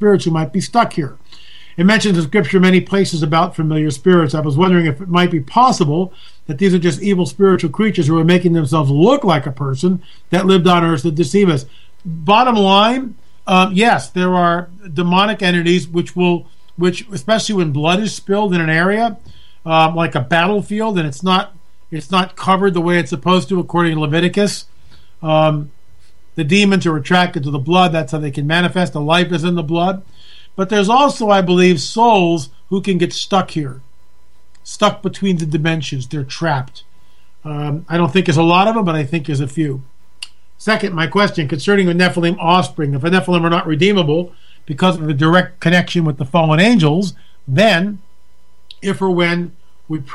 spirits who might be stuck here. It mentions in Scripture many places about familiar spirits. I was wondering if it might be possible that these are just evil spiritual creatures who are making themselves look like a person that lived on earth to deceive us. Bottom line, yes, there are demonic entities which especially when blood is spilled in an area, like a battlefield, and it's not covered the way it's supposed to according to Leviticus. The demons are attracted to the blood. That's how they can manifest. The life is in the blood. But there's also, I believe, souls who can get stuck here, stuck between the dimensions. They're trapped. I don't think there's a lot of them, but I think there's a few. Second, my question concerning the Nephilim offspring. If the Nephilim are not redeemable because of a direct connection with the fallen angels, then if or when would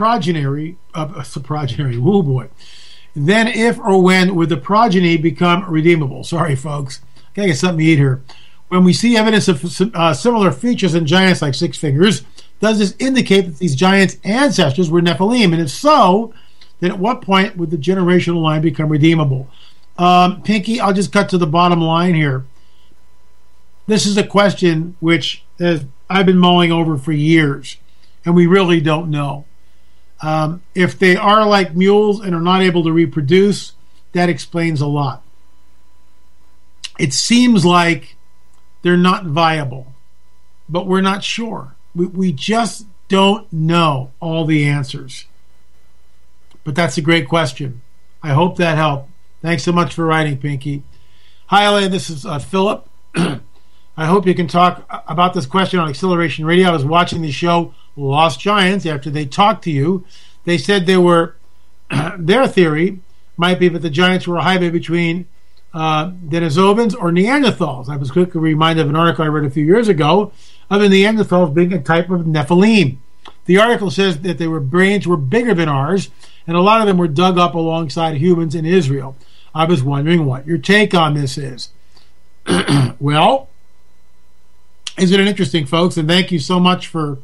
then if or when would the progeny become redeemable? Sorry, folks. Gotta get something to eat here. When we see evidence of similar features in giants like six fingers, does this indicate that these giants' ancestors were Nephilim? And if so, then at what point would the generational line become redeemable? Pinky, I'll just cut to the bottom line here. This is a question which I've been mulling over for years, and we really don't know. If they are like mules and are not able to reproduce, that explains a lot. It seems like they're not viable, but we're not sure. We just don't know all the answers. But that's a great question. I hope that helped. Thanks so much for writing, Pinky. Hi, LA. This is Philip. I hope you can talk about this question on Acceleration Radio. I was watching the show Lost Giants after they talked to you. They said their theory might be that the giants were a hybrid between Denisovans or Neanderthals. I was quickly reminded of an article I read a few years ago of the Neanderthals being a type of Nephilim. The article says that their brains were bigger than ours, and a lot of them were dug up alongside humans in Israel. I was wondering what your take on this is. Well, isn't it interesting, folks? And thank you so much for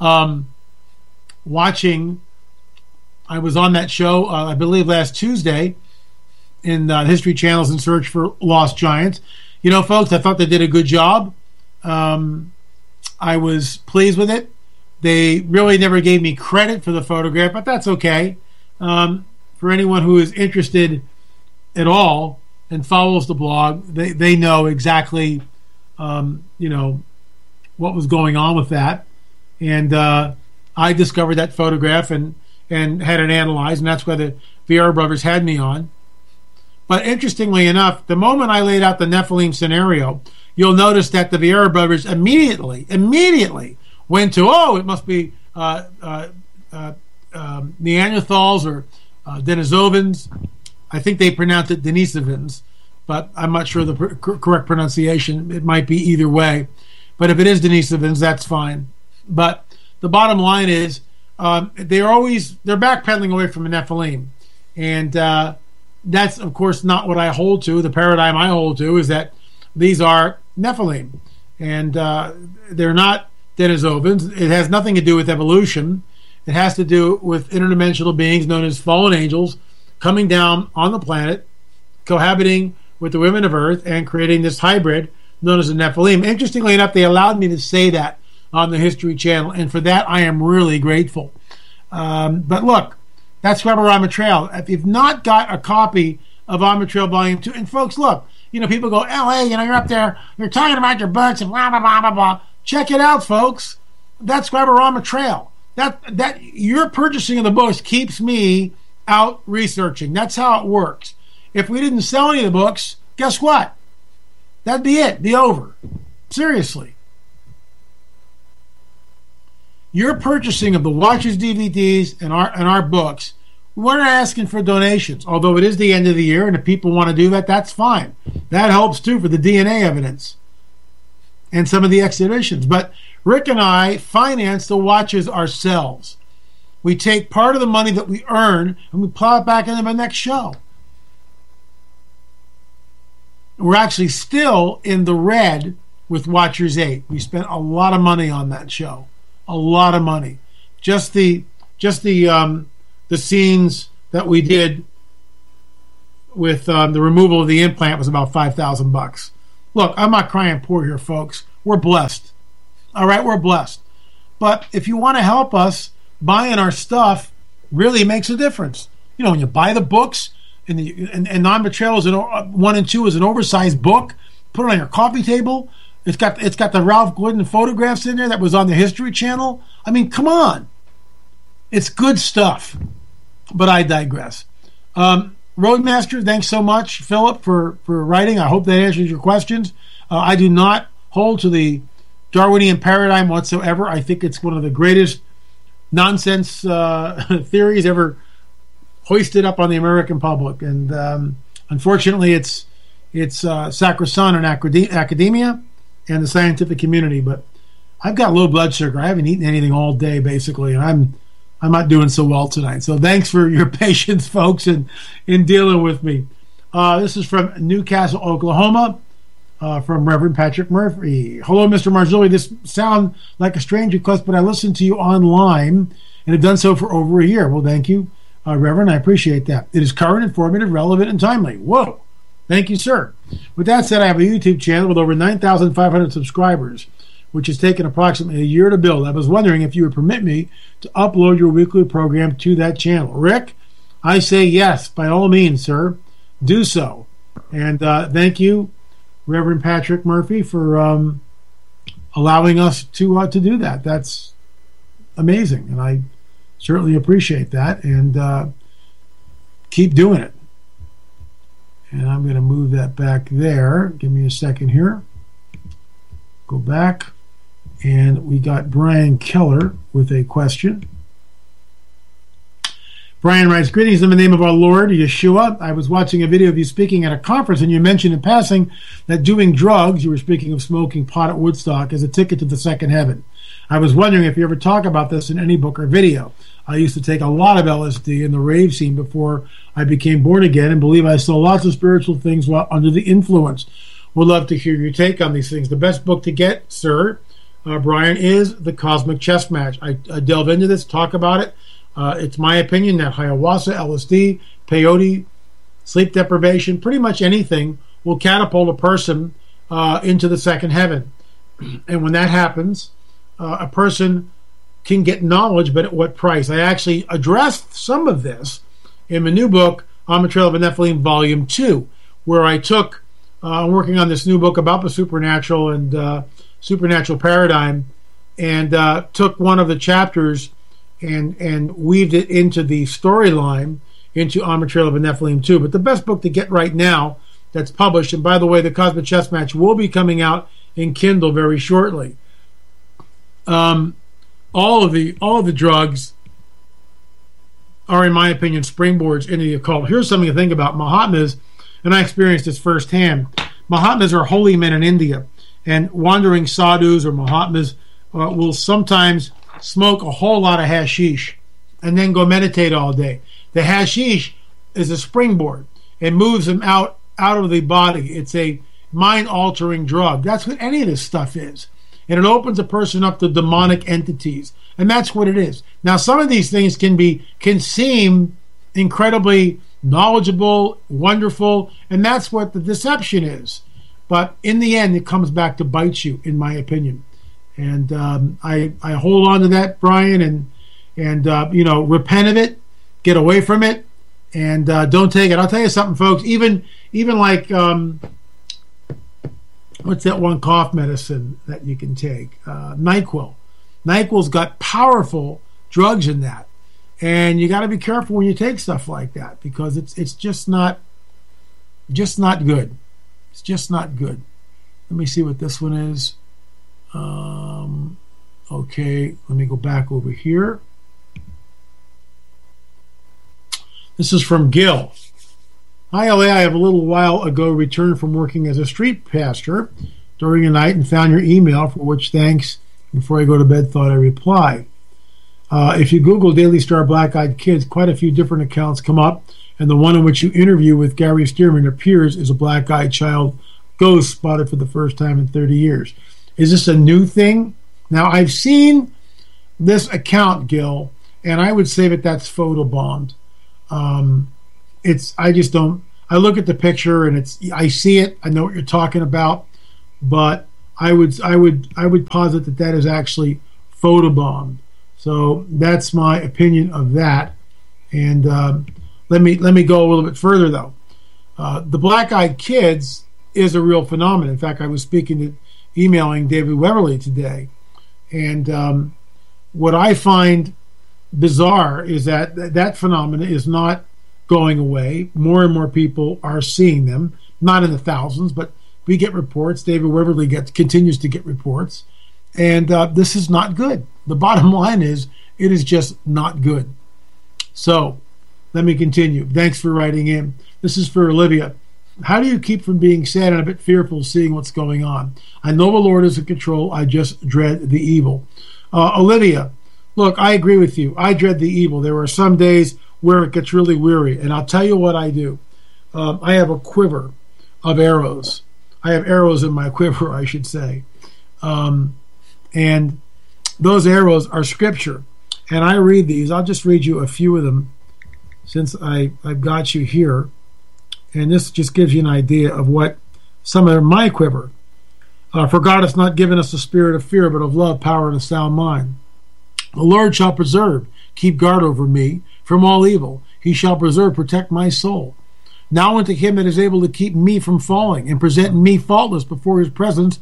watching. I was on that show, I believe, last Tuesday in History Channel's In Search for Lost Giants. You know, folks, I thought they did a good job. I was pleased with it. They really never gave me credit for the photograph, but that's okay. For anyone who is interested at all and follows the blog, they know exactly, what was going on with that. And I discovered that photograph and had it analyzed, and that's why the Vieira brothers had me on. But interestingly enough, the moment I laid out the Nephilim scenario, you'll notice that the Vieira brothers immediately went to, it must be Neanderthals or Denisovans. I think they pronounce it Denisovans, but I'm not sure the correct pronunciation. It might be either way. But if it is Denisovans, that's fine. But the bottom line is they're backpedaling away from a Nephilim. And that's, of course, not what I hold to. The paradigm I hold to is that these are Nephilim. And they're not Denisovans. It has nothing to do with evolution. It has to do with interdimensional beings known as fallen angels coming down on the planet, cohabiting with the women of Earth, and creating this hybrid known as the Nephilim. Interestingly enough, they allowed me to say that on the History Channel, and for that I am really grateful. But look, that's Weber on the Trail. If you've not got a copy of On the Trail Volume 2, and folks, look, people go, LA, you're up there, you're talking about your books and blah, blah, blah, blah, blah. Check it out, folks. That's Weber on the Trail. That your purchasing of the books keeps me out researching. That's how it works. If we didn't sell any of the books, guess what? That'd be it. Be over. Seriously. Your purchasing of the Watchers DVDs and our books, we're not asking for donations, although it is the end of the year, and if people want to do that, that's fine. That helps too for the DNA evidence and some of the exhibitions. But Rick and I finance the watches ourselves. We take part of the money that we earn and we plow it back into the next show. We're actually still in the red with Watchers 8. We spent a lot of money on that show. A lot of money. Just the scenes that we did with the removal of the implant was about $5,000. Look, I'm not crying poor here, folks. we're blessed. All right, we're blessed. But if you want to help us, buying our stuff really makes a difference. You know, when you buy the books, and Non-Betrayal is 1 and 2 is an oversized book, put it on your coffee table. It's got the Ralph Gordon photographs in there that was on the History Channel. I mean, come on. It's good stuff. But I digress. Roadmaster, thanks so much, Philip, for writing. I hope that answers your questions. I do not hold to the Darwinian paradigm whatsoever. I think it's one of the greatest nonsense theories ever hoisted up on the American public. And unfortunately, it's sacrosanct in academia and the scientific community. But I've got low blood sugar. I haven't eaten anything all day, basically, and I'm not doing so well tonight. So thanks for your patience, folks, in dealing with me. This is from Newcastle, Oklahoma, from Reverend Patrick Murphy. Hello, Mr. Marzulli. This sounds like a strange request, but I listened to you online and have done so for over a year. Well, thank you, Reverend. I appreciate that. It is current, informative, relevant, and timely. Whoa. Thank you, sir. With that said, I have a YouTube channel with over 9,500 subscribers, which has taken approximately a year to build. I was wondering if you would permit me to upload your weekly program to that channel. Rick, I say yes, by all means, sir. Do so. And thank you, Reverend Patrick Murphy, for allowing us to do that. That's amazing, and I certainly appreciate that. And keep doing it. And I'm going to move that back there. Give me a second here. Go back. And we got Brian Keller with a question. Brian writes, greetings in the name of our Lord, Yeshua. I was watching a video of you speaking at a conference, and you mentioned in passing that doing drugs, you were speaking of smoking pot at Woodstock, is a ticket to the second heaven. I was wondering if you ever talk about this in any book or video. I used to take a lot of LSD in the rave scene before I became born again and believe I saw lots of spiritual things while under the influence. Would love to hear your take on these things. The best book to get, sir, Brian, is The Cosmic Chess Match. I delve into this, talk about it. It's my opinion that ayahuasca, LSD, peyote, sleep deprivation, pretty much anything will catapult a person into the second heaven. And when that happens, a person can get knowledge, but at what price? I actually addressed some of this in my new book, On the Trail of Nephilim, Volume 2, where I took, I'm working on this new book about the supernatural and supernatural paradigm, and took one of the chapters and weaved it into the storyline into On the Trail of Nephilim 2. But the best book to get right now that's published, and by the way, The Cosmic Chess Match will be coming out in Kindle very shortly. All of the drugs are, in my opinion, springboards into the occult. Here's something to think about. Mahatmas, and I experienced this firsthand, Mahatmas are holy men in India, and wandering sadhus or Mahatmas will sometimes smoke a whole lot of hashish and then go meditate all day. The hashish is a springboard. It moves them out of the body. It's a mind-altering drug. That's what any of this stuff is. And it opens a person up to demonic entities. And that's what it is. Now, some of these things can seem incredibly knowledgeable, wonderful, and that's what the deception is. But in the end, it comes back to bite you, in my opinion. And I hold on to that, Brian, and repent of it, get away from it, and don't take it. I'll tell you something, folks. Even like what's that one cough medicine that you can take? NyQuil. NyQuil's got powerful drugs in that, and you got to be careful when you take stuff like that because it's just not good. It's just not good. Let me see what this one is. Okay, let me go back over here. This is from Gil. Hi, LA. I have a little while ago returned from working as a street pastor during the night and found your email, for which thanks. Before I go to bed, thought I reply. If you Google Daily Star Black Eyed Kids, quite a few different accounts come up, and the one in which you interview with Gary Stearman appears as a black-eyed child ghost spotted for the first time in 30 years. Is this a new thing? Now, I've seen this account, Gil, and I would say that that's photobombed. I just don't. I look at the picture and I see it. I know what you're talking about, but I would posit that that is actually photobombed. So that's my opinion of that. And let me go a little bit further though. The black-eyed kids is a real phenomenon. In fact, I was emailing David Weberly today, and what I find bizarre is that phenomenon is not going away. More and more people are seeing them, not in the thousands, but we get reports. David Weberly continues to get reports, and this is not good. The bottom line is it is just not good. So let me continue. Thanks for writing in. This is for Olivia. How do you keep from being sad and a bit fearful seeing what's going on? I know the Lord is in control. I just dread the evil. Olivia, look, I agree with you. I dread the evil. There are some days where it gets really weary, and I'll tell you what I do. I have a quiver of arrows. I have arrows in my quiver, I should say. And those arrows are scripture. And I read these. I'll just read you a few of them since I've got you here. And this just gives you an idea of what some of my quiver. For God has not given us a spirit of fear, but of love, power, and a sound mind. The Lord shall preserve, keep guard over me from all evil. He shall preserve, protect my soul. Now unto him that is able to keep me from falling and present me faultless before his presence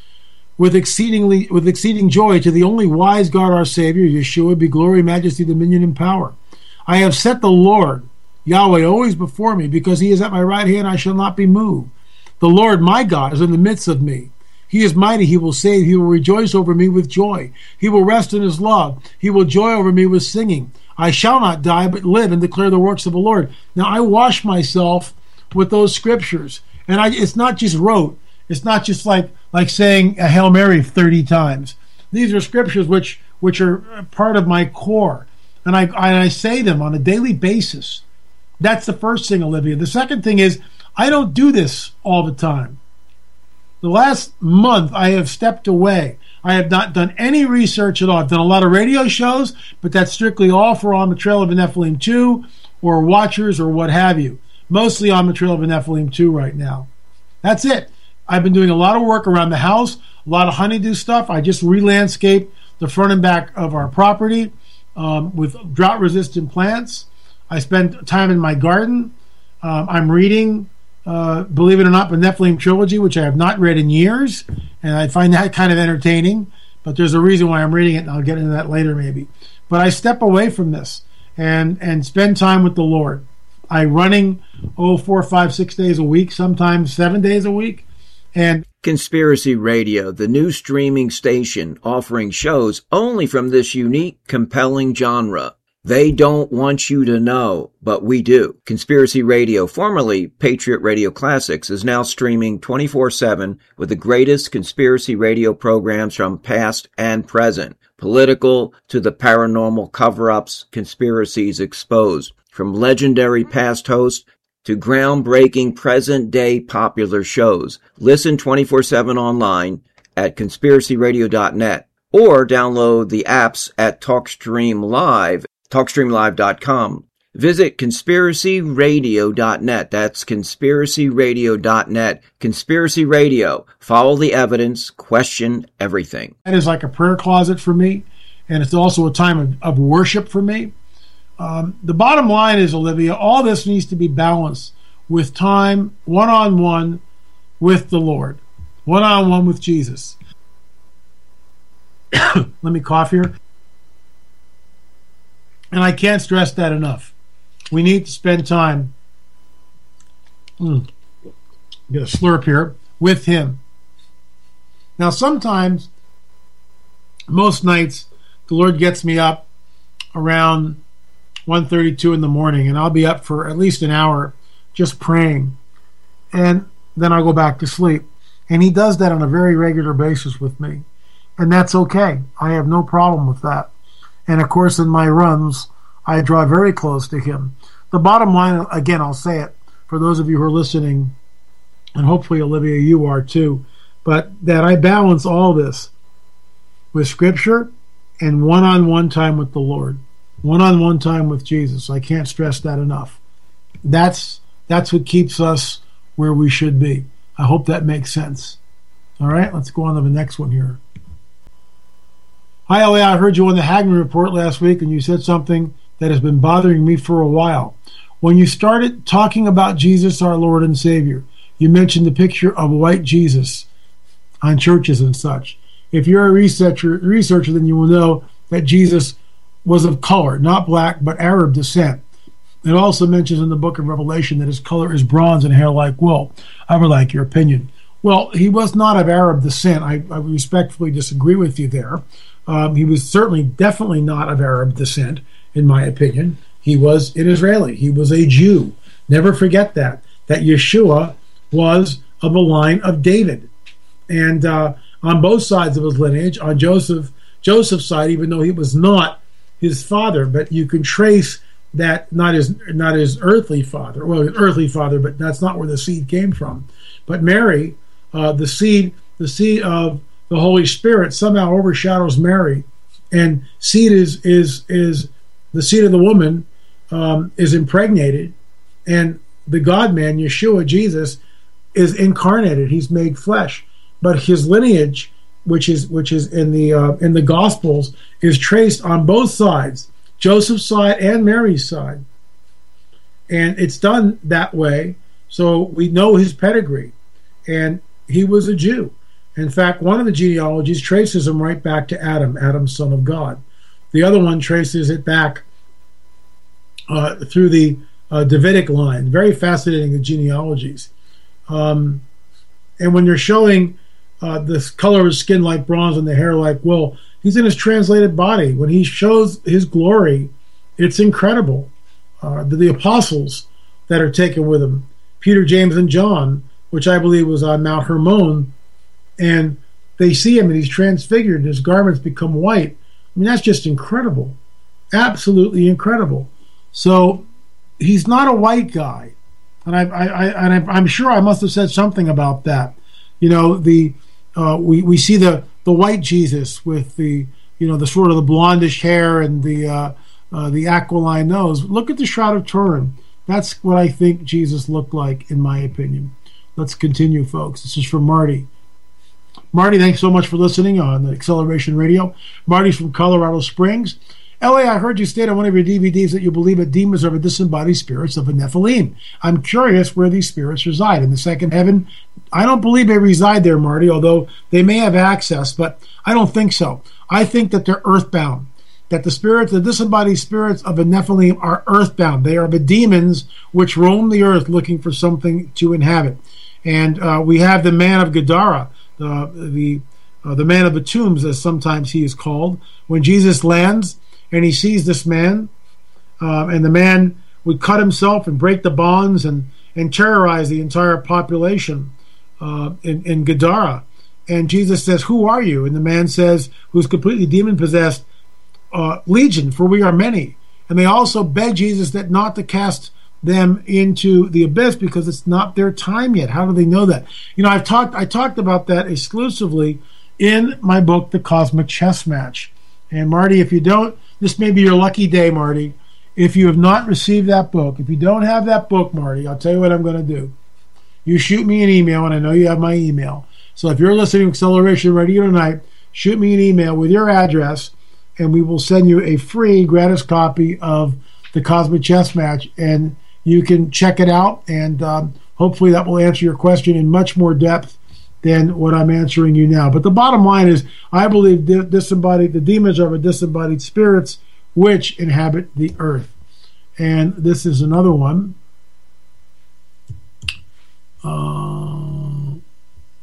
with exceeding joy, to the only wise God our Savior, Yeshua, be glory, majesty, dominion, and power. I have set the Lord, Yahweh, always before me, because he is at my right hand, I shall not be moved. The Lord my God is in the midst of me. He is mighty, he will save, he will rejoice over me with joy. He will rest in his love, he will joy over me with singing. I shall not die, but live and declare the works of the Lord. Now I wash myself with those scriptures. And it's not just rote. It's not just like saying a Hail Mary 30 times. These are scriptures which are part of my core. And I say them on a daily basis. That's the first thing, Olivia. The second thing is, I don't do this all the time. The last month, I have stepped away. I have not done any research at all. I've done a lot of radio shows, but that's strictly all for On the Trail of the Nephilim 2 or Watchers or what have you. Mostly On the Trail of the Nephilim 2 right now. That's it. I've been doing a lot of work around the house, a lot of honeydew stuff. I just re-landscaped the front and back of our property with drought-resistant plants. I spend time in my garden. I'm reading, believe it or not, the Nephilim trilogy, which I have not read in years, and I find that kind of entertaining. But there's a reason why I'm reading it, and I'll get into that later maybe. But I step away from this and spend time with the Lord. I'm running 4, 5, 6 days a week, sometimes 7 days a week. And Conspiracy Radio, the new streaming station offering shows only from this unique, compelling genre. They don't want you to know, but we do. Conspiracy Radio, formerly Patriot Radio Classics, is now streaming 24/7 with the greatest conspiracy radio programs from past and present. Political to the paranormal cover-ups, conspiracies exposed. From legendary past hosts to groundbreaking present-day popular shows. Listen 24/7 online at conspiracyradio.net or download the apps at TalkStream Live, TalkStreamLive.com. Visit conspiracyradio.net. That's conspiracyradio.net. Conspiracy Radio. Follow the evidence. Question everything. That is like a prayer closet for me, and it's also a time of worship for me. The bottom line is, Olivia, all this needs to be balanced with time one-on-one with the Lord, one-on-one with Jesus. Let me cough here. And I can't stress that enough. We need to spend time, get a slurp here, with him. Now, sometimes, most nights, the Lord gets me up around 1:32 in the morning, and I'll be up for at least an hour just praying, and then I'll go back to sleep. And he does that on a very regular basis with me, and that's okay. I have no problem with that. And of course, in my runs, I draw very close to him. The bottom line, again, I'll say it for those of you who are listening, and hopefully, Olivia, you are too, but that I balance all this with Scripture and one-on-one time with the Lord. One-on-one time with Jesus. I can't stress that enough. That's what keeps us where we should be. I hope that makes sense. All right, let's go on to the next one here. Hi, Elliot. I heard you on the Hagman Report last week, and you said something that has been bothering me for a while. When you started talking about Jesus, our Lord and Savior, you mentioned the picture of white Jesus on churches and such. If you're a researcher, then you will know that Jesus was of color, not black, but Arab descent. It also mentions in the book of Revelation that his color is bronze and hair like wool. I would like your opinion. Well, he was not of Arab descent. I respectfully disagree with you there. He was definitely not of Arab descent, in my opinion. He was an Israeli. He was a Jew. Never forget that Yeshua was of a line of David. And on both sides of his lineage, on Joseph's side, even though he was not his father, but you can trace that not his earthly father, well, his earthly father, but that's not where the seed came from. But Mary, the seed of the Holy Spirit somehow overshadows Mary, and seed is the seed of the woman is impregnated, and the God-man, Yeshua, Jesus, is incarnated. He's made flesh, but his lineage, which is in the Gospels, is traced on both sides, Joseph's side and Mary's side, and it's done that way. So we know his pedigree, and he was a Jew. In fact, one of the genealogies traces him right back to Adam, son of God. The other one traces it back through the Davidic line. Very fascinating, the genealogies. And when you're showing the color of his skin like bronze and the hair like wool, he's in his translated body. When he shows his glory, it's incredible. The apostles that are taken with him, Peter, James, and John, which I believe was on Mount Hermon, and they see him and he's transfigured and his garments become white. I mean, that's just incredible. Absolutely incredible. So he's not a white guy. And I'm sure I must have said something about that. You know, we see the white Jesus with the sort of the blondish hair and the aquiline nose. Look at the Shroud of Turin. That's what I think Jesus looked like, in my opinion. Let's continue, folks. This is from Marty. Marty, thanks so much for listening on the Acceleration Radio. Marty's from Colorado Springs. L.A., I heard you state on one of your DVDs that you believe that demons are the disembodied spirits of the Nephilim. I'm curious where these spirits reside. In the second heaven? I don't believe they reside there, Marty, although they may have access, but I don't think so. I think that they're earthbound, that the disembodied spirits of the Nephilim are earthbound. They are the demons which roam the earth looking for something to inhabit. And we have the man of Gadara, the man of the tombs, as sometimes he is called. When Jesus lands and he sees this man, and the man would cut himself and break the bonds and terrorize the entire population in Gadara. And Jesus says, "Who are you?" And the man says, who's completely demon-possessed, "Legion, for we are many." And they also beg Jesus that not to cast them into the abyss because it's not their time yet. How do they know that? You know, I talked about that exclusively in my book, The Cosmic Chess Match. And Marty, if you don't, this may be your lucky day, Marty. If you have not received that book, if you don't have that book, Marty, I'll tell you what I'm going to do. You shoot me an email, and I know you have my email. So if you're listening to Acceleration Radio tonight, shoot me an email with your address, and we will send you a free gratis copy of The Cosmic Chess Match, and you can check it out, and hopefully that will answer your question in much more depth than what I'm answering you now. But the bottom line is, I believe the demons are the disembodied spirits which inhabit the earth. And this is another one. I'm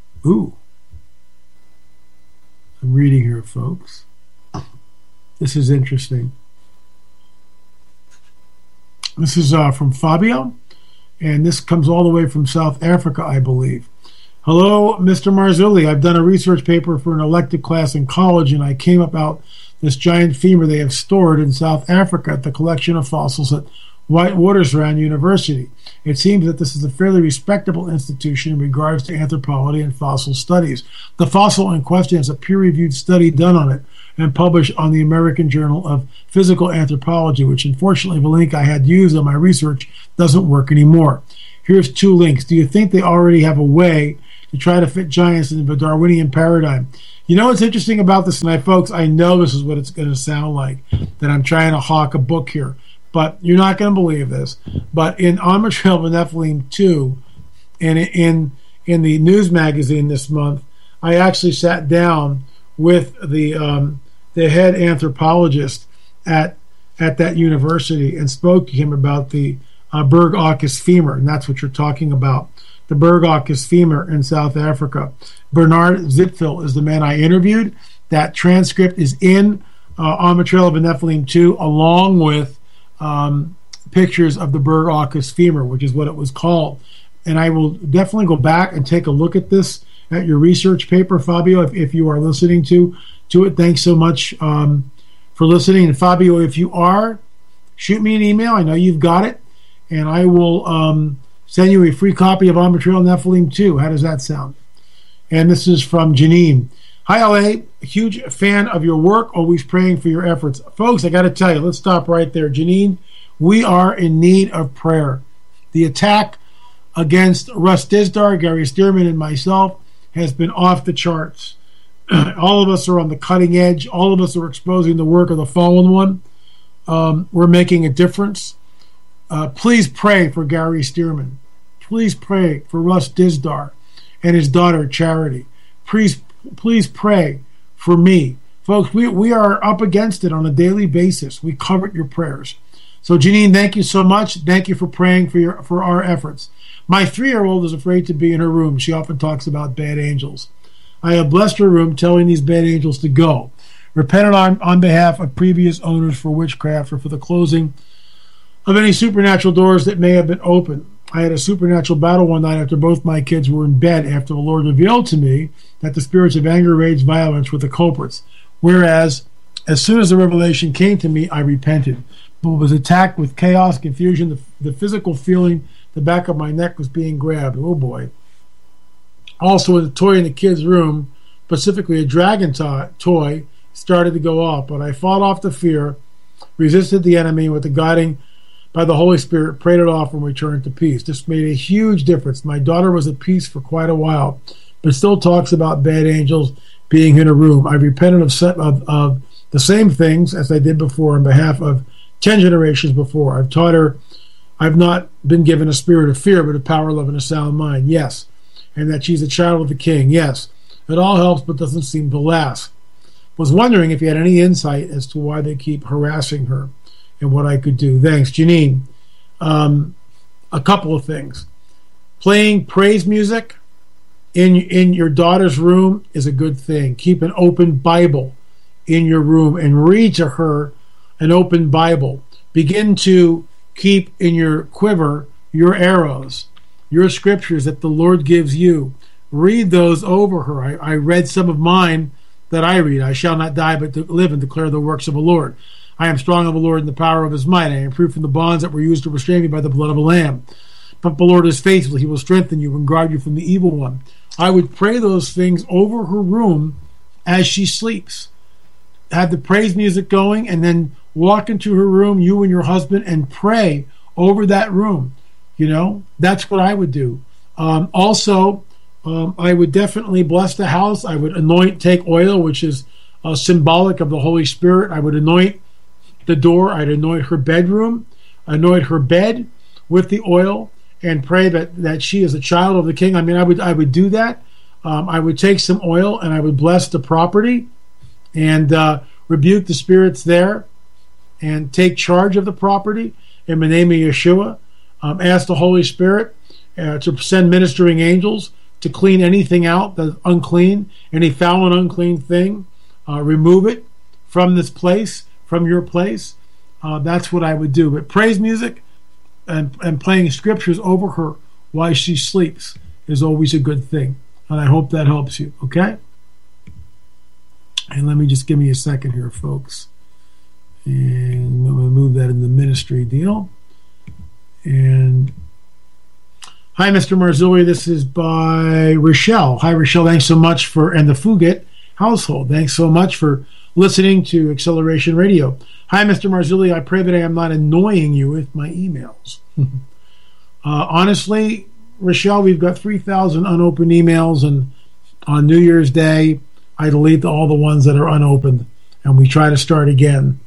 reading here, folks. This is interesting. This is from Fabio, and this comes all the way from South Africa, I believe. Hello, Mr. Marzulli. I've done a research paper for an elective class in college, and I came about this giant femur they have stored in South Africa at the collection of fossils at Witwatersrand University. It seems that this is a fairly respectable institution in regards to anthropology and fossil studies. The fossil in question is a peer-reviewed study done on it and published on the American Journal of Physical Anthropology, which unfortunately the link I had used on my research doesn't work anymore. Here's 2 links. Do you think they already have a way to try to fit giants into the Darwinian paradigm. You know what's interesting about this tonight, folks? I know this is what it's going to sound like, that I'm trying to hawk a book here, but you're not going to believe this. But in On the Trail of Nephilim 2, and in the news magazine this month, I actually sat down with the head anthropologist at that university and spoke to him about the Berg-Aukus femur, and that's what you're talking about, the Berg-Aukus femur in South Africa. Bernard Zitfil is the man I interviewed. That transcript is in On the Trail of Nephilim 2, along with pictures of the Berg-Aukus femur, which is what it was called. And I will definitely go back and take a look at this, at your research paper, Fabio, if you are listening to it. Thanks so much for listening. And Fabio, if you are, shoot me an email. I know you've got it. And I will send you a free copy of On the Trail of Nephilim 2. How does that sound? And this is from Janine. Hi, LA. A huge fan of your work. Always praying for your efforts. Folks, I got to tell you, let's stop right there. Janine, we are in need of prayer. The attack against Russ Dizdar, Gary Stearman, and myself has been off the charts. All of us are on the cutting edge. All of us are exposing the work of the fallen one. We're making a difference. Please pray for Gary Stearman. Please pray for Russ Dizdar and his daughter Charity. Please pray for me. Folks, we are up against it on a daily basis. We covet your prayers. So Janine, thank you so much. Thank you for praying for our efforts. My 3-year-old is afraid to be in her room. She often talks about bad angels. I have blessed her room, telling these bad angels to go. Repented on behalf of previous owners for witchcraft or for the closing of any supernatural doors that may have been open. I had a supernatural battle one night after both my kids were in bed, after the Lord revealed to me that the spirits of anger, rage, violence were the culprits. Whereas, as soon as the revelation came to me, I repented, but was attacked with chaos, confusion, the physical feeling, the back of my neck was being grabbed. Oh boy. Also, a toy in the kids' room, specifically a dragon toy, started to go off, but I fought off the fear, resisted the enemy with the guiding by the Holy Spirit, prayed it off, and returned to peace. This made a huge difference. My daughter was at peace for quite a while, but still talks about bad angels being in a room. I repented of the same things as I did before on behalf of 10 generations before. I've taught her I've not been given a spirit of fear, but a power, love, and a sound mind. Yes. And that she's a child of the King. Yes. It all helps, but doesn't seem to last. Was wondering if you had any insight as to why they keep harassing her and what I could do. Thanks, Janine. A couple of things. Playing praise music in your daughter's room is a good thing. Keep an open Bible in your room and read to her an open Bible. Begin to keep in your quiver your arrows, your scriptures that the Lord gives you. Read those over her. I read some of mine that I read. I shall not die, but to live and declare the works of the Lord. I am strong of the Lord in the power of his might. I am free from the bonds that were used to restrain me by the blood of a lamb. But the Lord is faithful. He will strengthen you and guard you from the evil one. I would pray those things over her room as she sleeps. Have the praise music going, and then walk into her room, you and your husband, and pray over that room. You know, that's what I would do. Also, I would definitely bless the house. I would take oil, which is symbolic of the Holy Spirit. I would anoint the door. I'd anoint her bedroom, anoint her bed with the oil, and pray that she is a child of the King. I mean, I would do that. I would take some oil and I would bless the property and rebuke the spirits there and take charge of the property in the name of Yeshua. Ask the Holy Spirit to send ministering angels to clean anything out that's unclean, any foul and unclean thing. Remove it from this place, from your place. That's what I would do. But praise music and playing scriptures over her while she sleeps is always a good thing. And I hope that helps you, okay? And let me just give me a second here, folks. And I'm going to move that in the ministry deal. And hi, Mr. Marzulli. This is by Rochelle. Hi, Rochelle. Thanks so much and the Fugit household. Thanks so much for listening to Acceleration Radio. Hi, Mr. Marzulli. I pray that I am not annoying you with my emails. Honestly, Rochelle, we've got 3,000 unopened emails, and on New Year's Day, I delete all the ones that are unopened, and we try to start again.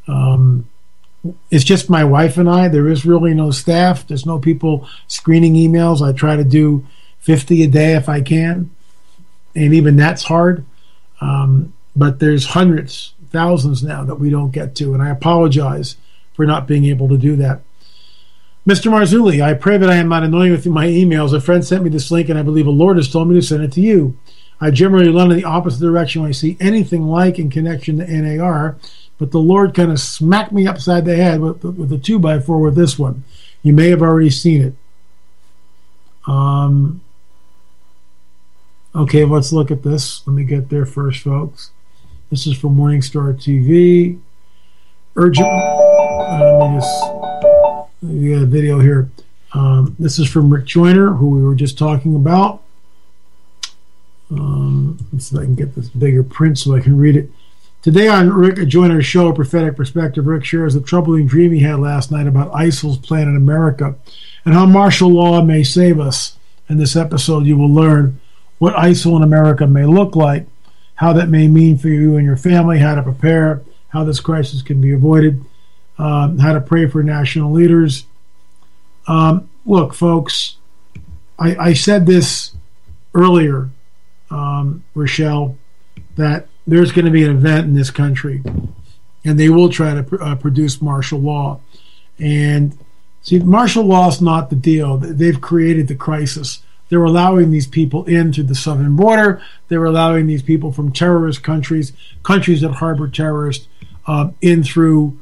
It's just my wife and I. There is really no staff. There's no people screening emails. I try to do 50 a day if I can, and even that's hard. But there's hundreds, thousands now that we don't get to, and I apologize for not being able to do that. Mr. Marzulli, I pray that I am not annoying with my emails. A friend sent me this link, and I believe the Lord has told me to send it to you. I generally run in the opposite direction when I see anything like in connection to NAR, but the Lord kind of smacked me upside the head with a 2x4 with this one. You may have already seen it. Okay, let's look at this. Let me get there first, folks. This is from Morningstar TV. Urgent. Let me just. We got a video here. This is from Rick Joyner, who we were just talking about. Let's see if I can get this bigger print so I can read it. Today on Rick Joyner's show, A Prophetic Perspective, Rick shares a troubling dream he had last night about ISIL's plan in America and how martial law may save us. In this episode, you will learn what ISIL in America may look like, how that may mean for you and your family, how to prepare, how this crisis can be avoided, how to pray for national leaders. Look, folks, I said this earlier, Rochelle, that there's going to be an event in this country, and they will try to produce martial law. And see, martial law is not the deal. They've created the crisis. They're allowing these people in through the southern border. They're allowing these people from terrorist countries that harbor terrorists, in through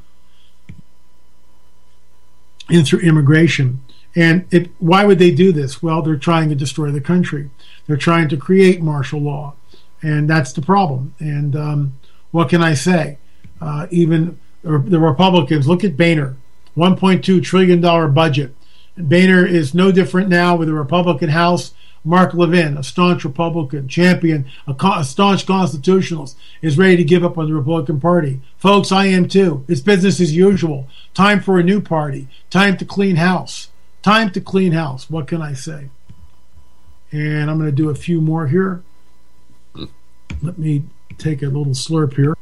immigration. And why would they do this? Well, they're trying to destroy the country. They're trying to create martial law, and that's the problem. And what can I say? Even the Republicans, look at Boehner, $1.2 trillion budget. And Boehner is no different now with the Republican House. Mark Levin, a staunch Republican champion, a staunch constitutionalist, is ready to give up on the Republican Party. Folks, I am too. It's business as usual. Time for a new party. Time to clean house. Time to clean house. What can I say? And I'm going to do a few more here. Let me take a little slurp here.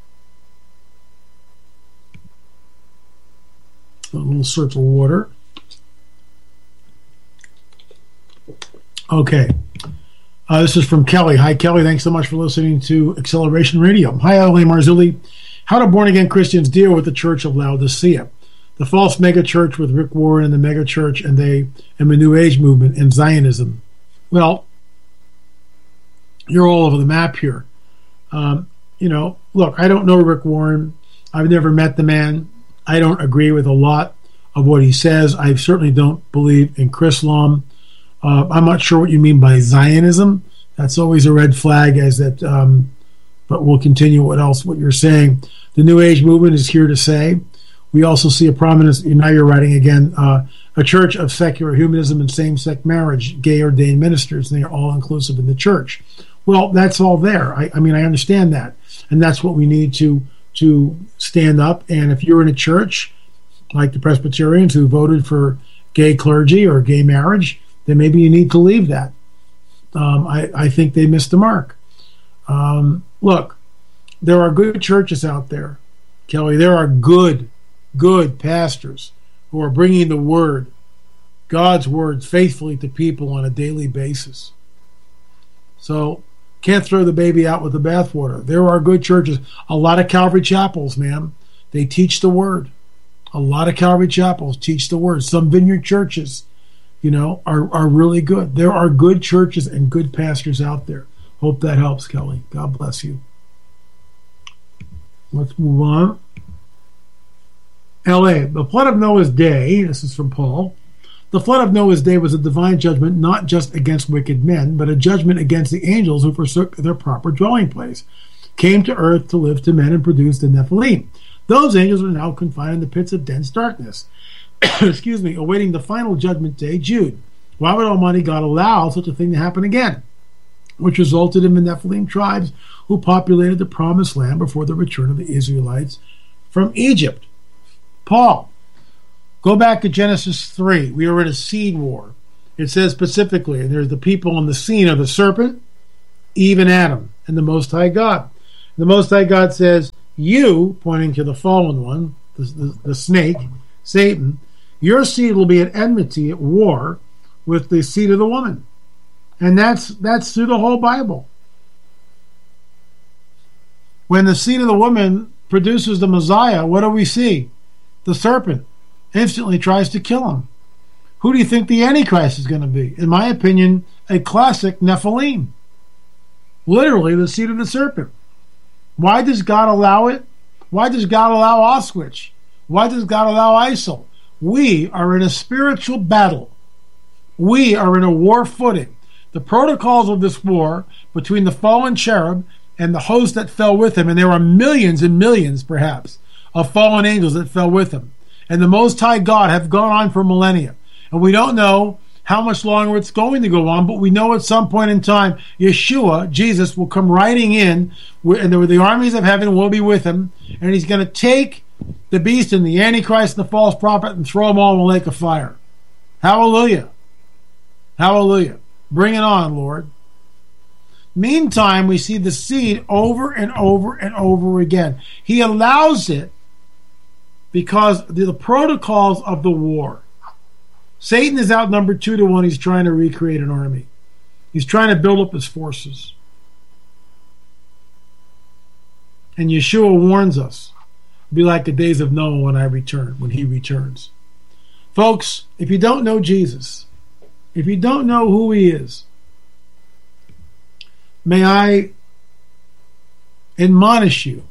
A little slurp of water. Okay. This is from Kelly. Hi, Kelly. Thanks so much for listening to Acceleration Radio. Hi, L.A. Marzulli. How do born-again Christians deal with the Church of Laodicea? The false megachurch with Rick Warren and the megachurch and the New Age movement and Zionism. Well, you're all over the map here. Look, I don't know Rick Warren. I've never met the man. I don't agree with a lot of what he says. I certainly don't believe in Chrislam. I'm not sure what you mean by Zionism. That's always a red flag, but we'll continue what you're saying. The New Age movement is here to say. We also see a prominence, now you're writing again, a church of secular humanism and same-sex marriage, gay ordained ministers, and they are all inclusive in the church. Well, that's all there. I understand that. And that's what we need to stand up. And if you're in a church, like the Presbyterians who voted for gay clergy or gay marriage, then maybe you need to leave that. I think they missed the mark. Look, there are good churches out there, Kelly. There are good pastors who are bringing the word, God's word, faithfully to people on a daily basis. So can't throw the baby out with the bathwater. There are good churches. A lot of Calvary chapels, man, they teach the word. A lot of Calvary chapels teach the word. Some vineyard churches, are really good. There are good churches and good pastors out there. Hope that helps, Kelly. God bless you. Let's move on. LA, the flood of Noah's day, this is from Paul. The flood of Noah's day was a divine judgment not just against wicked men, but a judgment against the angels who forsook their proper dwelling place, came to earth to live to men, and produced the Nephilim. Those angels are now confined in the pits of dense darkness, awaiting the final judgment day, Jude. Why would Almighty God allow such a thing to happen again? Which resulted in the Nephilim tribes who populated the promised land before the return of the Israelites from Egypt. Paul, go back to Genesis 3. We were in a seed war. It says specifically, and there's the people on the scene of the serpent, Eve and Adam, and the Most High God. The Most High God says, you, pointing to the fallen one, the snake, Satan, your seed will be at enmity, at war with the seed of the woman. And that's through the whole Bible. When the seed of the woman produces the Messiah, what do we see? The serpent instantly tries to kill him. Who do you think the Antichrist is going to be? In my opinion, a classic Nephilim. Literally the seed of the serpent. Why does God allow it? Why does God allow Auschwitz? Why does God allow ISIL? We are in a spiritual battle. We are in a war footing. The protocols of this war between the fallen cherub and the host that fell with him, and there are millions and millions, perhaps, of fallen angels that fell with him, and the Most High God have gone on for millennia. And we don't know how much longer it's going to go on, but we know at some point in time, Yeshua, Jesus, will come riding in, and the armies of heaven will be with him, and he's going to take the beast and the Antichrist and the false prophet and throw them all in the lake of fire. Hallelujah. Hallelujah. Bring it on, Lord. Meantime, we see the seed over and over and over again. He allows it because the protocols of the war. Satan is outnumbered 2-1. He's trying to recreate an army. He's trying to build up his forces. And Yeshua warns us, be like the days of Noah when he returns. Folks, if you don't know Jesus, if you don't know who he is, may I admonish you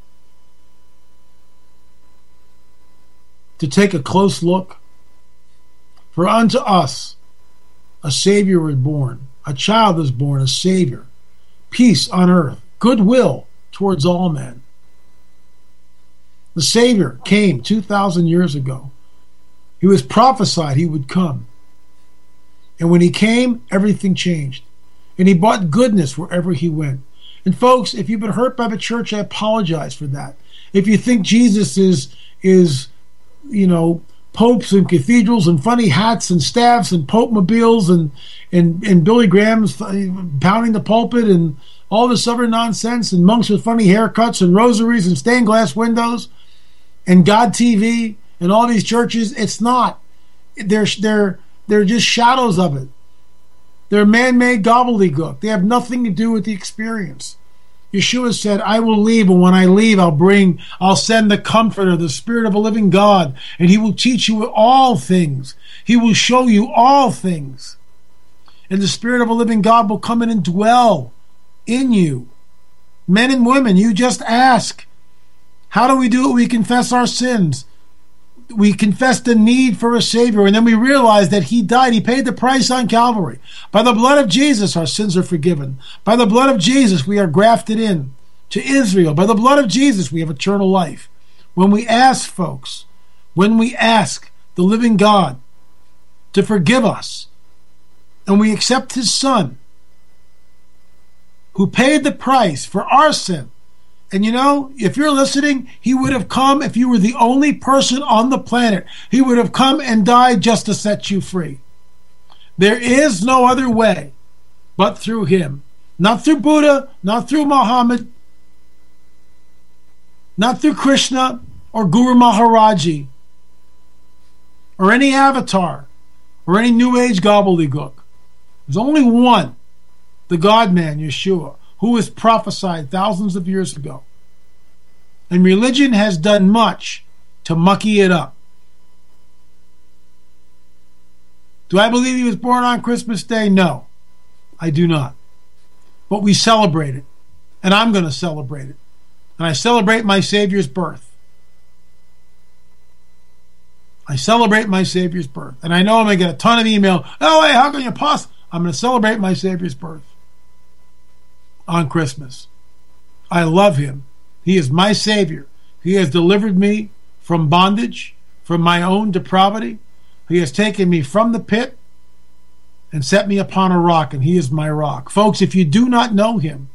to take a close look. For unto us a Savior is born, a child is born, a Savior, peace on earth, goodwill towards all men. The Savior came 2,000 years ago. He was prophesied he would come. And when he came, everything changed. And he brought goodness wherever he went. And folks, if you've been hurt by the church, I apologize for that. If you think Jesus is popes and cathedrals and funny hats and staffs and pope-mobiles and Billy Graham's pounding the pulpit and all this other nonsense and monks with funny haircuts and rosaries and stained glass windows and God TV and all these churches, it's not. They're just shadows of it. They're man-made gobbledygook. They have nothing to do with the experience. Yeshua said, I will leave, and when I leave, I'll send the Comforter, the Spirit of a living God, and he will teach you all things. He will show you all things. And the Spirit of a living God will come in and dwell in you. Men and women, you just ask. How do we do it? We confess our sins. We confess the need for a Savior, and then we realize that he died. He paid the price on Calvary. By the blood of Jesus, our sins are forgiven. By the blood of Jesus, we are grafted in to Israel. By the blood of Jesus, we have eternal life. When we ask, folks, when we ask the living God to forgive us, and we accept his Son, who paid the price for our sin, and if you're listening, he would have come if you were the only person on the planet. He would have come and died just to set you free. There is no other way but through him. Not through Buddha, not through Muhammad, not through Krishna or Guru Maharaji or any avatar or any New Age gobbledygook. There's only one, the God-man, Yeshua, who was prophesied thousands of years ago. And religion has done much to mucky it up. Do I believe he was born on Christmas Day? No, I do not. But we celebrate it, and I'm going to celebrate it. And I celebrate my Savior's birth. I celebrate my Savior's birth. And I know I'm going to get a ton of email. Oh, hey, how can you possibly? I'm going to celebrate my Savior's birth on Christmas. I love him. He is my Savior. He has delivered me from bondage, from my own depravity. He has taken me from the pit and set me upon a rock, and he is my rock. Folks, if you do not know him,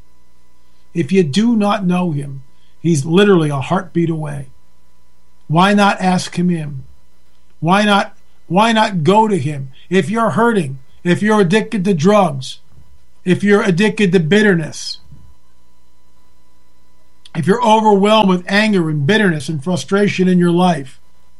he's literally a heartbeat away. Why not ask him in? Why not go to him? If you're hurting, if you're addicted to drugs, if you're addicted to bitterness, if you're overwhelmed with anger and bitterness and frustration in your life,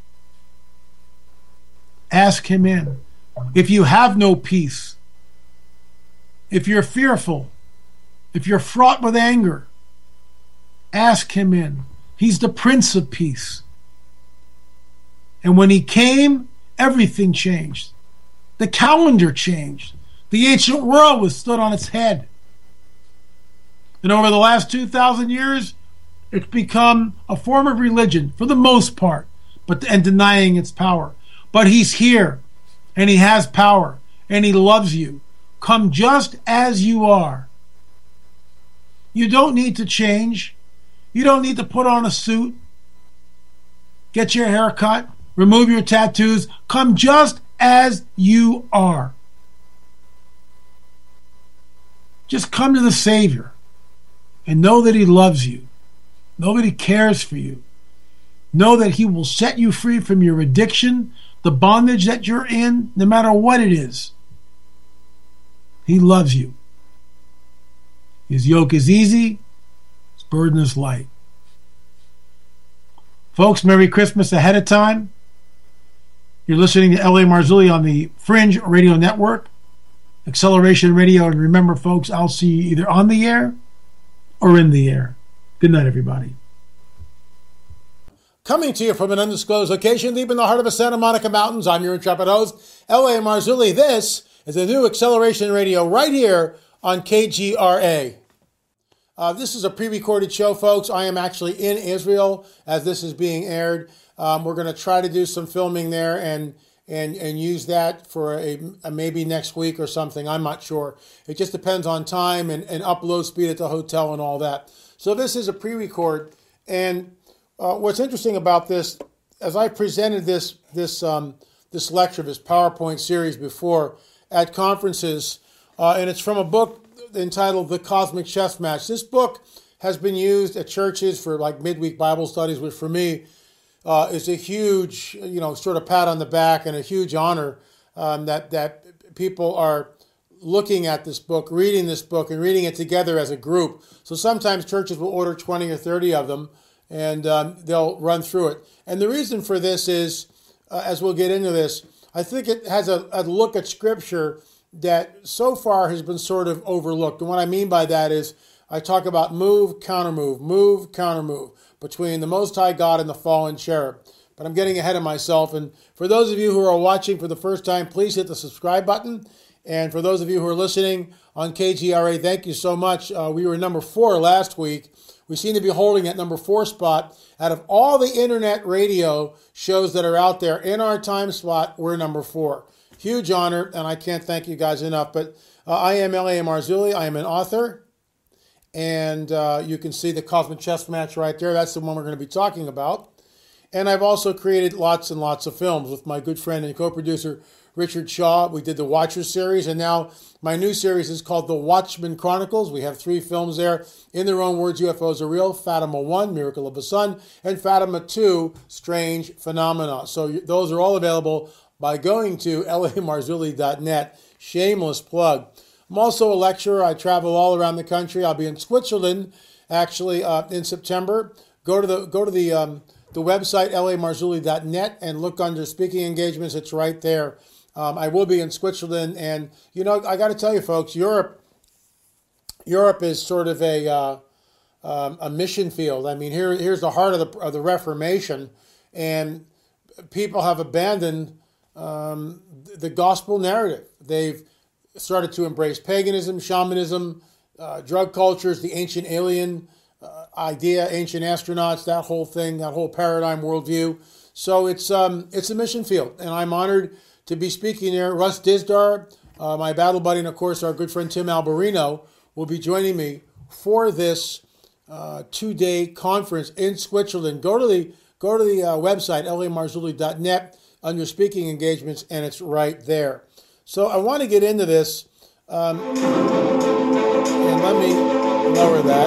ask him in. If you have no peace, if you're fearful, if you're fraught with anger, ask him in. He's the Prince of Peace. And when he came, everything changed. The calendar changed. The ancient world was stood on its head. And over the last 2,000 years, it's become a form of religion for the most part, and denying its power. But he's here, and he has power, and he loves you. Come just as you are. You don't need to change. You don't need to put on a suit, get your hair cut, remove your tattoos. Come just as you are. Just come to the Savior and know that he loves you. Know that he cares for you. Know that he will set you free from your addiction, the bondage that you're in, no matter what it is. He loves you. His yoke is easy. His burden is light. Folks, Merry Christmas ahead of time. You're listening to L.A. Marzulli on the Fringe Radio Network, Acceleration Radio. And remember, folks, I'll see you either on the air or in the air. Good night, everybody. Coming to you from an undisclosed location deep in the heart of the Santa Monica Mountains, I'm your intrepid host, L.A. Marzulli. This is the new Acceleration Radio right here on KGRA. This is a pre-recorded show, folks. I am actually in Israel as this is being aired. We're going to try to do some filming there and use that for a maybe next week or something. I'm not sure. It just depends on time and upload speed at the hotel and all that. So this is a pre-record. And what's interesting about this, as I presented this lecture, this PowerPoint series before at conferences, and it's from a book entitled The Cosmic Chess Match. This book has been used at churches for like midweek Bible studies, which for me is a huge, sort of pat on the back and a huge honor that people are looking at this book, reading this book, and reading it together as a group. So sometimes churches will order 20 or 30 of them, and they'll run through it. And the reason for this is, as we'll get into this, I think it has a look at Scripture that so far has been sort of overlooked. And what I mean by that is I talk about move, counter move between the Most High God and the fallen cherub. But I'm getting ahead of myself. And for those of you who are watching for the first time, please hit the subscribe button. And for those of you who are listening on KGRA, thank you so much. We were number 4 last week. We seem to be holding that number 4 spot. Out of all the internet radio shows that are out there in our time slot, we're number 4. Huge honor, and I can't thank you guys enough. But I am L.A. Marzulli. I am an author, and you can see the Cosmic Chess Match right there. That's the one we're going to be talking about. And I've also created lots and lots of films with my good friend and co-producer, Richard Shaw. We did the Watcher series, and now my new series is called The Watchmen Chronicles. We have 3 films there. In their own words, UFOs are real. Fatima 1, Miracle of the Sun, and Fatima 2, Strange Phenomena. So those are all available by going to lamarzulli.net. Shameless plug. I'm also a lecturer. I travel all around the country. I'll be in Switzerland actually in September. Go to the website lamarzulli.net and look under speaking engagements. It's right there. I will be in Switzerland, and I got to tell you, folks, Europe is sort of a mission field. I mean, here's the heart of the Reformation, and people have abandoned the gospel narrative. They've started to embrace paganism, shamanism, drug cultures, the ancient alien idea, ancient astronauts, that whole thing, that whole paradigm worldview. So it's a mission field, and I'm honored to be speaking there. Russ Dizdar, my battle buddy, and of course our good friend Tim Alberino will be joining me for this 2-day conference in Switzerland. Go to the website lamarzulli.net under speaking engagements, and it's right there. So I want to get into this, and let me lower that.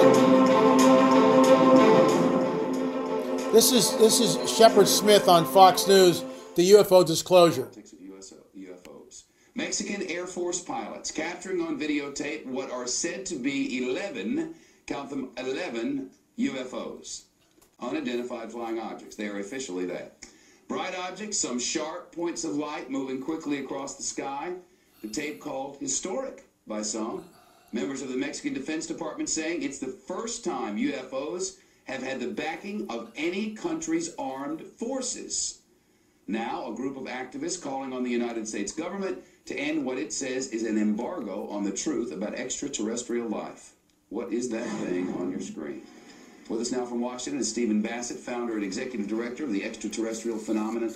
This is Shepard Smith on Fox News, the UFO disclosure. UFOs. Mexican Air Force pilots capturing on videotape what are said to be 11, count them, 11 UFOs, unidentified flying objects. They are officially that. Bright objects, some sharp points of light moving quickly across the sky. The tape called historic by some. Members of the Mexican Defense Department saying it's the first time UFOs have had the backing of any country's armed forces. Now, a group of activists calling on the United States government to end what it says is an embargo on the truth about extraterrestrial life. What is that thing on your screen? With us now from Washington is Stephen Bassett, founder and executive director of the Extraterrestrial Phenomena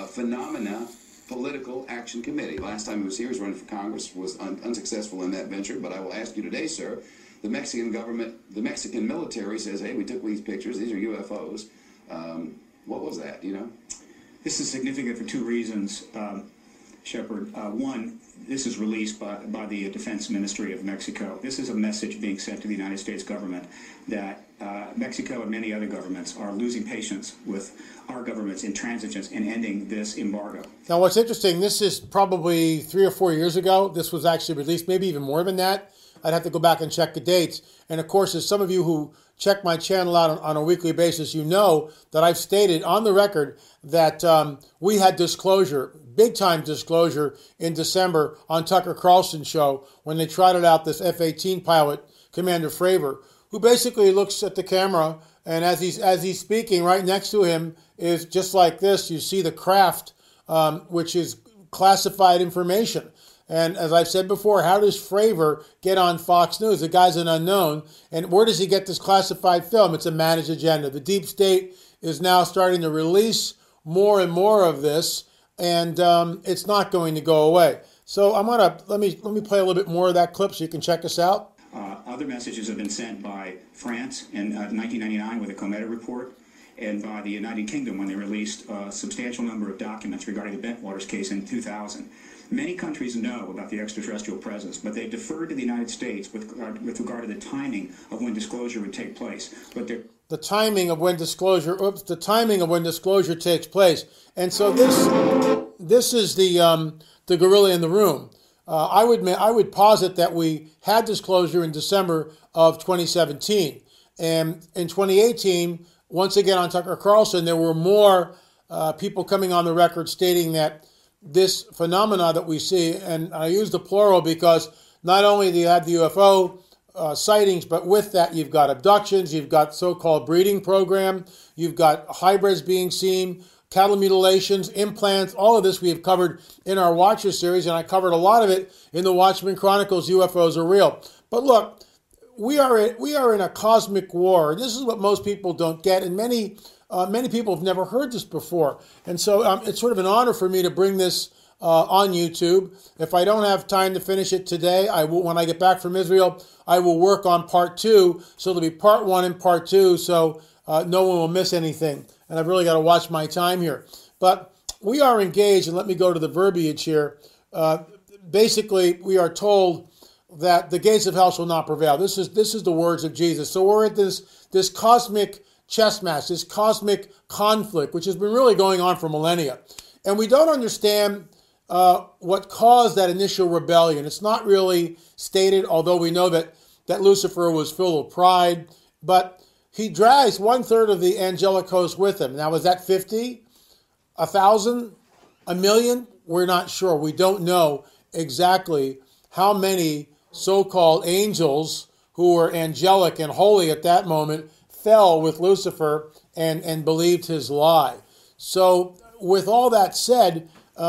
Political Action Committee. Last time he was here, he was running for Congress, was unsuccessful in that venture. But I will ask you today, sir, the Mexican government, the Mexican military says, hey, we took these pictures, these are UFOs. What was that, do you know? This is significant for two reasons, Shepard. One, this is released by the Defense Ministry of Mexico. This is a message being sent to the United States government that Mexico and many other governments are losing patience with our government's intransigence in ending this embargo. Now, what's interesting, this is probably 3 or 4 years ago. This was actually released, maybe even more than that. I'd have to go back and check the dates. And of course, as some of you who check my channel out on a weekly basis, you know that I've stated on the record that we had disclosure, big time disclosure in December on Tucker Carlson's show when they trotted out this F-18 pilot, Commander Fravor, who basically looks at the camera, and as he's speaking, right next to him is just like this. You see the craft, which is classified information. And as I've said before, how does Fravor get on Fox News? The guy's an unknown. And where does he get this classified film? It's a managed agenda. The deep state is now starting to release more and more of this, and it's not going to go away. So I'm gonna let me play a little bit more of that clip so you can check us out. Other messages have been sent by France in 1999 with the Cometa report, and by the United Kingdom when they released a substantial number of documents regarding the Bentwaters case in 2000. Many countries know about the extraterrestrial presence, but they deferred to the United States with regard to the timing of when disclosure would take place. But the timing of when disclosure takes place. And so this is the gorilla in the room. I would posit that we had disclosure in December of 2017. And in 2018, once again on Tucker Carlson, there were more people coming on the record stating that this phenomena that we see, and I use the plural because not only do you have the UFO sightings, but with that you've got abductions, you've got so-called breeding program, you've got hybrids being seen, cattle mutilations, implants, all of this we have covered in our Watcher series, and I covered a lot of it in the Watchmen Chronicles, UFOs Are Real. But look, we are in a cosmic war. This is what most people don't get, and many people have never heard this before. And so it's sort of an honor for me to bring this on YouTube. If I don't have time to finish it today, I will, when I get back from Israel, I will work on part 2. So there'll be part 1 and part 2, so no one will miss anything. And I've really got to watch my time here. But we are engaged, and let me go to the verbiage here. Basically, we are told that the gates of hell shall not prevail. This is the words of Jesus. So we're at this cosmic chess match, this cosmic conflict, which has been really going on for millennia. And we don't understand what caused that initial rebellion. It's not really stated, although we know that Lucifer was full of pride, but he drags 1/3 of the angelic host with him. Now, was that 50, 1,000, 1,000,000? We're not sure. We don't know exactly how many so-called angels who were angelic and holy at that moment fell with Lucifer and believed his lie. So with all that said,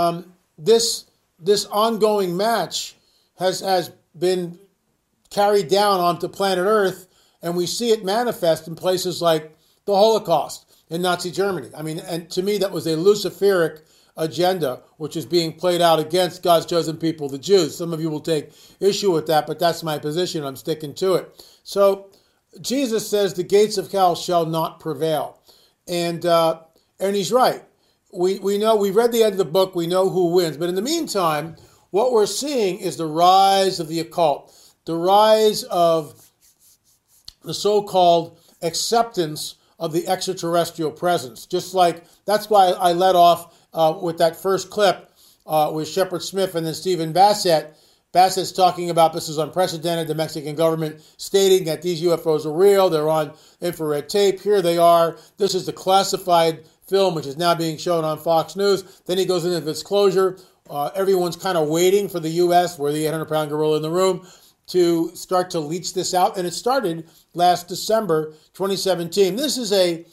this ongoing match has been carried down onto planet Earth, and we see it manifest in places like the Holocaust in Nazi Germany. I mean, and to me, that was a Luciferic agenda, which is being played out against God's chosen people, the Jews. Some of you will take issue with that, but that's my position. I'm sticking to it. So Jesus says the gates of hell shall not prevail. And he's right. We know, we read the end of the book, we know who wins. But in the meantime, what we're seeing is the rise of the occult, the rise of the so-called acceptance of the extraterrestrial presence. Just like, that's why I led off with that first clip with Shepard Smith and then Stephen Bassett. Bassett's talking about this is unprecedented. The Mexican government stating that these UFOs are real. They're on infrared tape. Here they are. This is the classified film, which is now being shown on Fox News. Then he goes into disclosure. Everyone's kind of waiting for the U.S., we're the 800-pound gorilla in the room, to start to leach this out. And it started last December 2017. This is a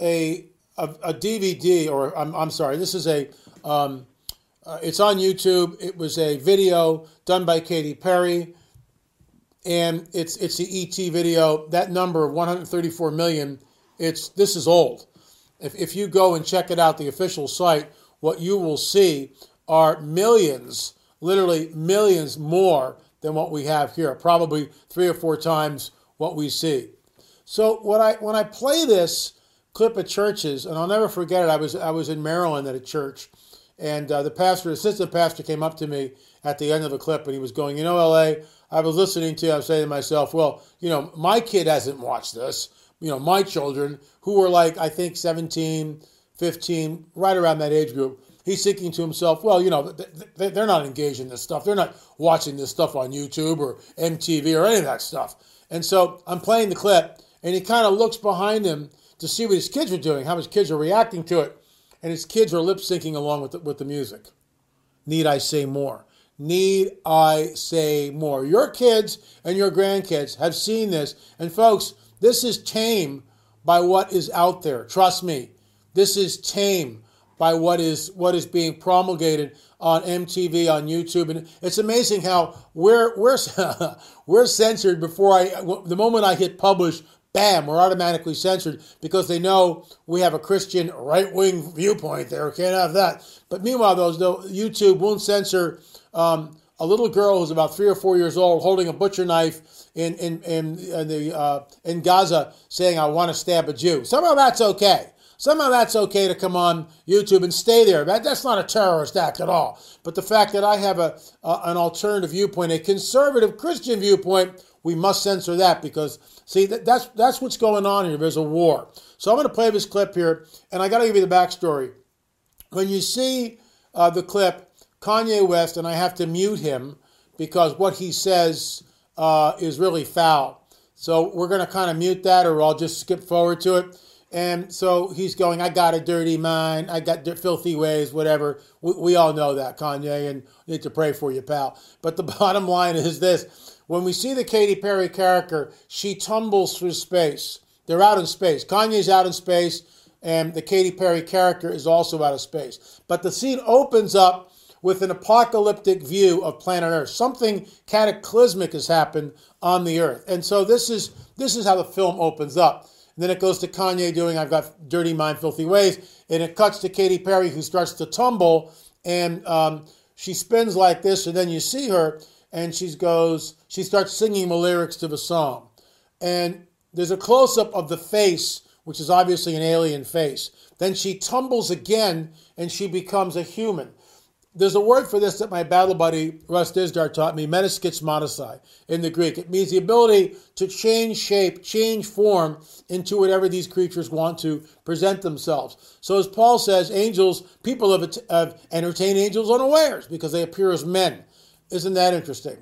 DVD, or I'm sorry, this is a... it's on YouTube. It was a video done by Katy Perry, and it's the ET video. That number of 134 million. This is old. If you go and check it out, the official site, what you will see are millions, literally millions more than what we have here. Probably 3 or 4 times what we see. So when I play this clip at churches, and I'll never forget it. I was in Maryland at a church. And the assistant pastor came up to me at the end of the clip, and he was going, LA, I was listening to you, I was saying to myself, well, my kid hasn't watched this. My children, who were like, I think 17, 15, right around that age group, he's thinking to himself, well, they're not engaged in this stuff. They're not watching this stuff on YouTube or MTV or any of that stuff. And so I'm playing the clip, and he kind of looks behind him to see what his kids are doing, how his kids are reacting to it. And his kids are lip syncing along with the music. Need I say more? Need I say more? Your kids and your grandkids have seen this. And folks, this is tame by what is out there. Trust me. This is tame by what is being promulgated on MTV, on YouTube. And it's amazing how we're censored before the moment I hit publish, bam, we're automatically censored because they know we have a Christian right-wing viewpoint there. Can't have that. But meanwhile, YouTube won't censor a little girl who's about 3 or 4 years old holding a butcher knife in Gaza saying, I want to stab a Jew. Somehow that's okay. Somehow that's okay to come on YouTube and stay there. That's not a terrorist act at all. But the fact that I have an alternative viewpoint, a conservative Christian viewpoint, we must censor that because, see, that's what's going on here. There's a war. So I'm going to play this clip here, and I got to give you the backstory. When you see the clip, Kanye West, and I have to mute him because what he says is really foul. So we're going to kind of mute that, or I'll just skip forward to it. And so he's going, I got a dirty mind, I got filthy ways, whatever. We all know that, Kanye, and need to pray for you, pal. But the bottom line is this. When we see the Katy Perry character, she tumbles through space. They're out in space. Kanye's out in space, and the Katy Perry character is also out of space. But the scene opens up with an apocalyptic view of planet Earth. Something cataclysmic has happened on the Earth. And so this is how the film opens up. And then it goes to Kanye doing, I've got dirty mind, filthy ways. And it cuts to Katy Perry, who starts to tumble. And she spins like this. And then you see her, and she starts singing the lyrics to the song. And there's a close-up of the face, which is obviously an alien face. Then she tumbles again, and she becomes a human. There's a word for this that my battle buddy Russ Dizdar taught me, metaschizmatisai in the Greek. It means the ability to change shape, change form into whatever these creatures want to present themselves. So as Paul says, people have entertained angels unawares because they appear as men. Isn't that interesting?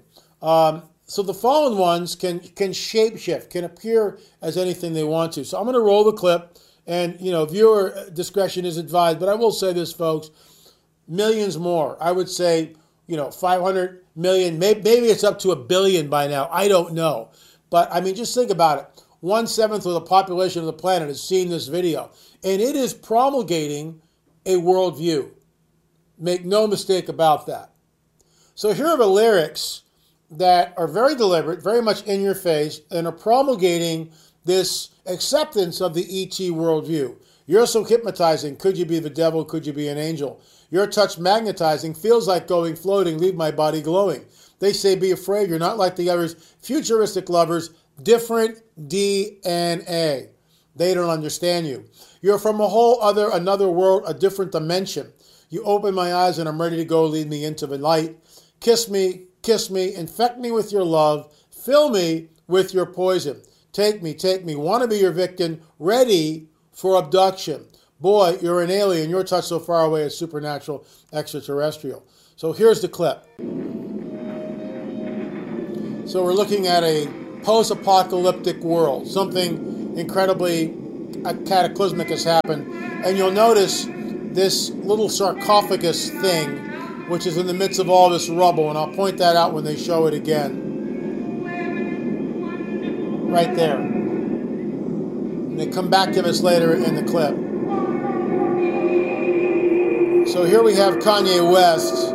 So the fallen ones can shapeshift, can appear as anything they want to. So I'm going to roll the clip, and viewer discretion is advised. But I will say this, folks. Millions more. I would say, 500 million. Maybe it's up to 1 billion by now. I don't know. But, just think about it. 1/7 of the population of the planet has seen this video. And it is promulgating a worldview. Make no mistake about that. So here are the lyrics that are very deliberate, very much in your face, and are promulgating this acceptance of the ET worldview. You're so hypnotizing. Could you be the devil? Could you be an angel? Your touch magnetizing, feels like going floating, leave my body glowing. They say be afraid, you're not like the others. Futuristic lovers, different DNA. They don't understand you. You're from another world, a different dimension. You open my eyes and I'm ready to go, lead me into the light. Kiss me, infect me with your love, fill me with your poison. Take me, want to be your victim, ready for abduction. Boy, you're an alien. Your touch so far away is supernatural, extraterrestrial. So here's the clip. So we're looking at a post-apocalyptic world. Something incredibly cataclysmic has happened. And you'll notice this little sarcophagus thing, which is in the midst of all this rubble. And I'll point that out when they show it again. Right there. And they come back to this later in the clip. So here we have Kanye West